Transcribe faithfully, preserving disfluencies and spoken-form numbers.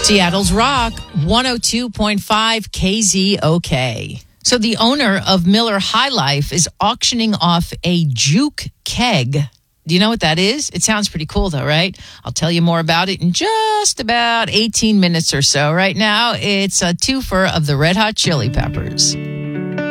Seattle's Rock, one oh two point five K Z O K. So the owner of Miller High Life is auctioning off a juke keg. Do you know what that is? It sounds pretty cool, though, right? I'll tell you more about it in just about eighteen minutes or so. Right now, it's a twofer of the Red Hot Chili Peppers.